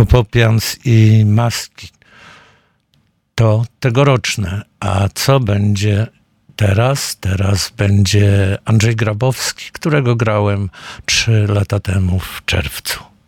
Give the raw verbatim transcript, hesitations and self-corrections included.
Utopians i Maski to tegoroczne. A co będzie teraz? Teraz będzie Andrzej Grabowski, którego grałem trzy lata temu w czerwcu.